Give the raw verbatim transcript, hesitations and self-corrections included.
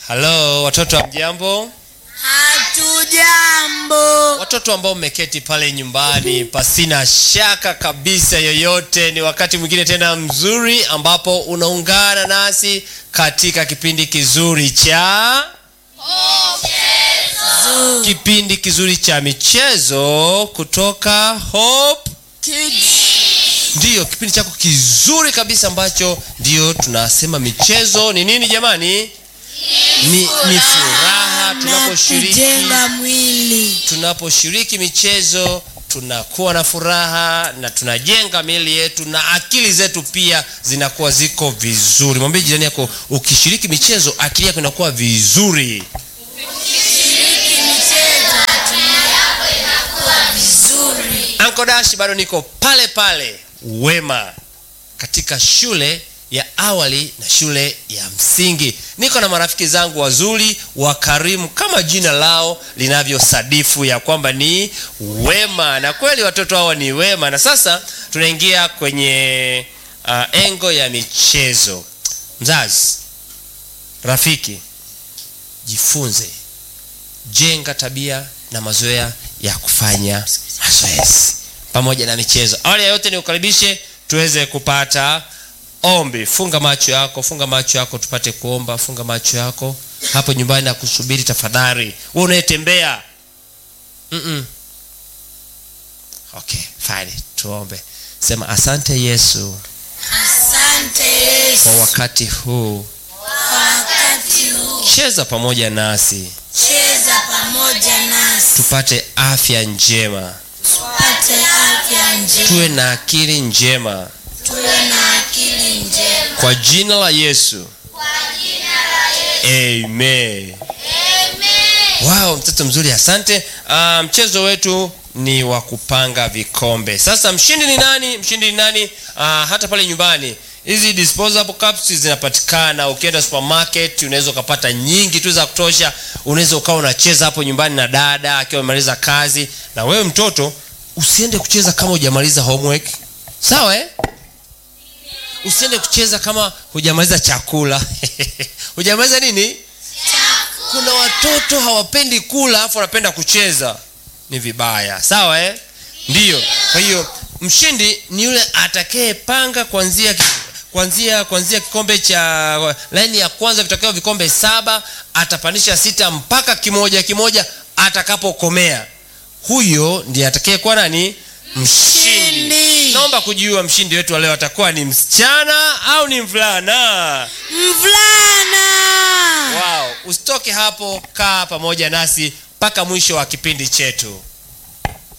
Halo watoto, hamjambo? Hatujambo. Watoto ambao mmeketi pale nyumbani, pasina shaka kabisa yoyote, ni wakati mwingine tena mzuri ambapo unaungana nasi katika kipindi kizuri cha Michezo. Kipindi kizuri cha michezo kutoka Hope Kids. Ndiyo, kipindi chako kizuri kabisa ambacho ndio tunasema michezo ni nini jamani? Ni, ni furaha tunaposhiriki kujenga mwili. Tunaposhiriki michezo tunakuwa na furaha na tunajenga miili yetu na akili zetu pia zinakuwa ziko vizuri. Mwambie jirani yako, ukishiriki michezo akili yako inakuwa vizuri. Ukishiriki michezo akili yako inakuwa vizuri. Uncle Dash bado niko pale pale Wema katika shule ya awali na shule ya msingi. Niko na marafiki zangu wazuri wakarimu kama jina lao linavyosadifu ya kwamba ni wema, na kweli watoto hao ni wema. Na sasa tunaingia kwenye uh, engo ya michezo. Mzazi, rafiki, jifunze, jenga tabia na mazoea ya kufanya mazoezi pamoja na michezo. Awali ya yote ni ukaribishe tuweze kupata ombi. Funga macho yako, funga macho yako tupate kuomba. Funga macho yako hapo nyumbani na kusubiri tafadhali. Wewe unayetembea. Mhm. Okay, fine. Tuombe. Sema asante Yesu. Asante Yesu. Kwa wakati huu. Kwa wakati huu. Cheza pamoja nasi. Cheza pamoja nasi. Tupate afya njema. Tupate afya njema. Tuwe na akili njema. Tuwe na akili njema. Kwa jina la Yesu. Kwa jina la Yesu. Amen. Amen. Wow, mtoto mzuri, asante. Uh, mchezo wetu ni wa kupanga vikombe. Sasa mshindi ni nani? Mshindi ni nani? Uh, hata pale nyumbani hizi disposable cups zinapatikana. Ukienda supermarket unaweza ukapata nyingi tu za kutosha. Unaweza ukawa unacheza hapo nyumbani na dada akiwa amemaliza kazi. Na wewe mtoto usiende kucheza kama hujamaliza homework. Sawa eh? Usiende kucheza kama hujamaliza chakula. Hujamaliza nini? Chakula. Kuna watoto hawapendi kula afu wanapenda kucheza. Ni vibaya. Sawa eh? Ndiyo. Kwa hiyo mshindi ni yule atakayepanga kuanzia kuanzia kuanzia kikombe cha laini ya kwanza vitakao vikombe saba, atapandisha sita mpaka kimoja kimoja atakapokomea. Huyo ndiye atakayekuwa nani? Mshindi. Naomba kujua mshindi wetu wa leo atakuwa ni msichana au ni mvulana? Mvulana. Wow, usitoke hapo, kaa pamoja nasi mpaka mwisho wa kipindi chetu.